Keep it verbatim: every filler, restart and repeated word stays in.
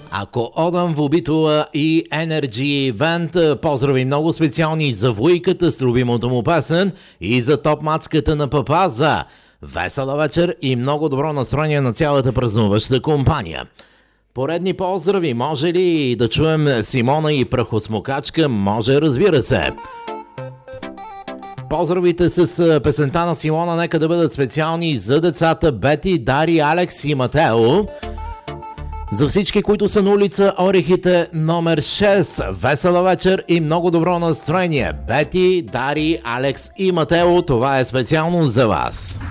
Ако Одам Вобитола и Energy Event, поздрави много специални за вуйката с любимото му песен и за топ-мацката на Папаза. Весела вечер и много добро настроение на цялата празнуваща компания. Поредни поздрави, може ли да чуем Симона и Прахосмокачка? Може, разбира се. Поздравите с песента на Симона нека да бъдат специални за децата Бети, Дари, Алекс и Матео. За всички, които са на улица Орехите номер шест, весела вечер и много добро настроение. Бети, Дари, Алекс и Матео, това е специално за вас.